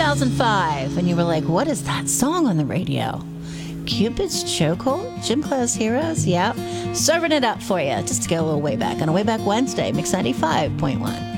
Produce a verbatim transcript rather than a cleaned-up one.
thousand five, and you were like, what is that song on the radio? Cupid's Chokehold? Gym Class Heroes? Yep. Serving it up for you, just to go a little way back on a Way Back Wednesday, Mix ninety-five point one.